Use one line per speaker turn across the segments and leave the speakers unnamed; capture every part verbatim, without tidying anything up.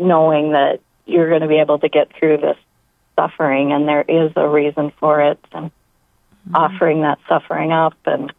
knowing that you're going to be able to get through this suffering, and there is a reason for it, and mm-hmm. offering that suffering up, and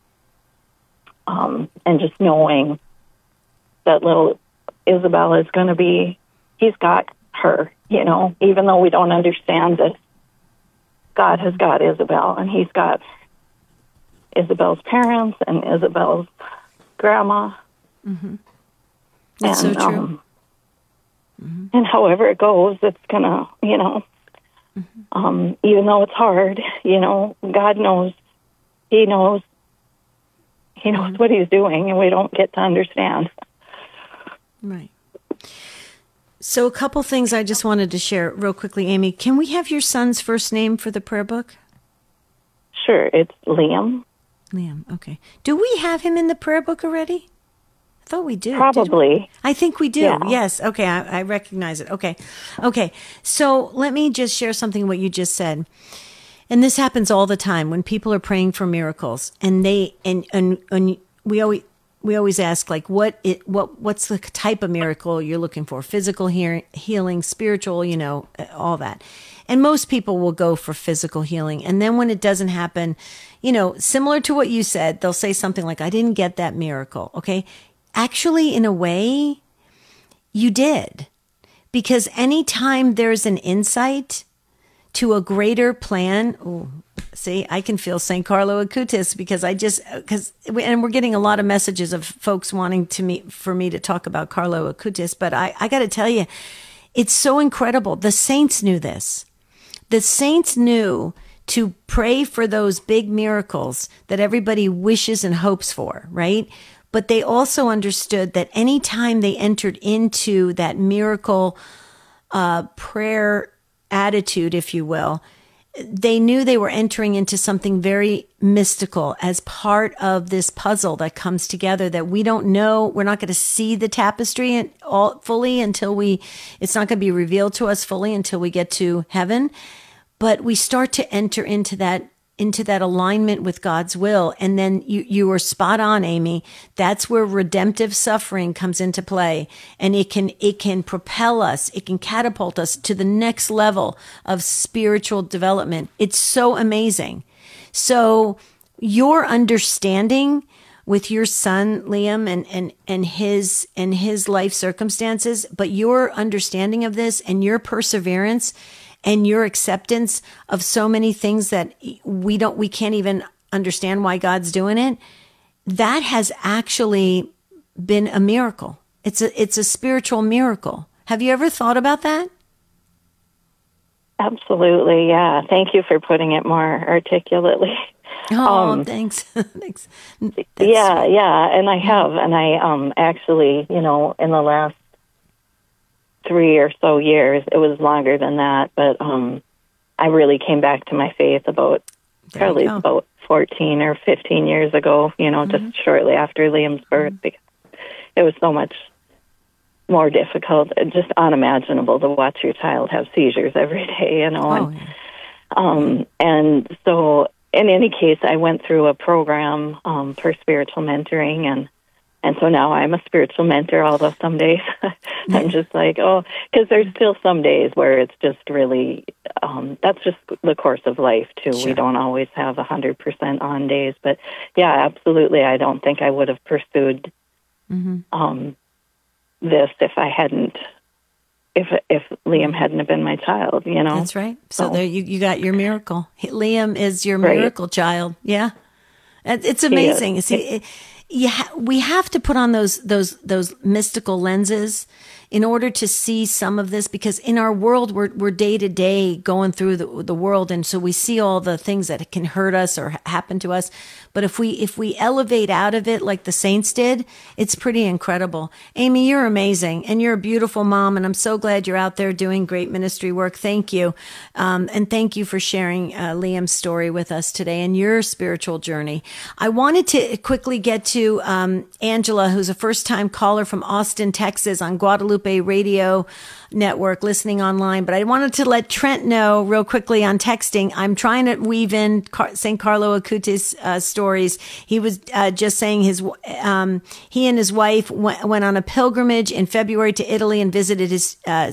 um, and just knowing that little Isabel is going to be, he's got her, you know, even though we don't understand it, God has got Isabel, and he's got Isabel's parents and Isabel's grandma.
Mm-hmm. That's
and,
so true.
Um,
mm-hmm.
And however it goes, it's going to, you know, mm-hmm. um, even though it's hard, you know, God knows, he knows, he knows mm-hmm. what he's doing, and we don't get to understand.
Right. So a couple things I just wanted to share real quickly, Amy. Can we have your son's first name for the prayer book?
Sure. It's Liam.
Liam, okay. Do we have him in the prayer book already? I thought we did.
Probably.
Did we? I think we do.
Yeah.
Yes. Okay. I, I recognize it. Okay. Okay. So let me just share something what you just said. And this happens all the time when people are praying for miracles, and they and and, and we always we always ask, like, what it what what's the type of miracle you're looking for? Physical hearing, healing, spiritual, you know, all that. And most people will go for physical healing. And then when it doesn't happen, you know, similar to what you said, they'll say something like, I didn't get that miracle. Okay. Actually, in a way, you did. Because anytime there's an insight to a greater plan, ooh, see, I can feel Saint Carlo Acutis, because I just, because, and we're getting a lot of messages of folks wanting to meet, for me to talk about Carlo Acutis, but I, I got to tell you, it's so incredible. The saints knew this. The saints knew to pray for those big miracles that everybody wishes and hopes for, right? But they also understood that anytime they entered into that miracle uh, prayer attitude, if you will, they knew they were entering into something very mystical as part of this puzzle that comes together that we don't know. We're not going to see the tapestry all fully until we, it's not going to be revealed to us fully until we get to heaven. But we start to enter into that into that alignment with God's will. And then you, you were spot on, Amy. That's where redemptive suffering comes into play. And it can, it can propel us. It can catapult us to the next level of spiritual development. It's so amazing. So your understanding with your son, Liam, and, and, and his, and his life circumstances, but your understanding of this and your perseverance and your acceptance of so many things that we don't, we can't even understand why God's doing it, that has actually been a miracle. It's a, it's a spiritual miracle. Have you ever thought about that?
Absolutely, yeah. Thank you for putting it more articulately.
Oh, um, thanks. Thanks.
That's yeah, sweet. yeah, and I have, and I um actually, you know, in the last three or so years, it was longer than that, but um, I really came back to my faith about there probably about fourteen or fifteen years ago, you know, mm-hmm. just shortly after Liam's birth, mm-hmm. because it was so much more difficult, just unimaginable to watch your child have seizures every day, you know.
Oh,
and,
yeah.
um, and so, in any case, I went through a program um, for spiritual mentoring, and And so now I'm a spiritual mentor, although some days I'm just like, oh, because there's still some days where it's just really, um, that's just the course of life, too. Sure. We don't always have one hundred percent on days. But, yeah, absolutely, I don't think I would have pursued mm-hmm. um, this if I hadn't, if if Liam hadn't have been my child, you know?
That's right. So, so there you, you got your miracle. Liam is your miracle right. child. Yeah. It's amazing. See, it, you ha- we have to put on those those those mystical lenses in order to see some of this, because in our world we're we're day to day going through the the world, and so we see all the things that can hurt us or happen to us. But if we if we elevate out of it like the saints did, it's pretty incredible. Amy, you're amazing, and you're a beautiful mom, and I'm so glad you're out there doing great ministry work. Thank you, um, and thank you for sharing uh, Liam's story with us today and your spiritual journey. I wanted to quickly get to um, Angela, who's a first-time caller from Austin, Texas, on Guadalupe Radio Network, listening online. But I wanted to let Trent know real quickly on texting. I'm trying to weave in Car- Saint Carlo Acutis uh, stories. He was uh, just saying his um, he and his wife went, went on a pilgrimage in February to Italy and visited his uh,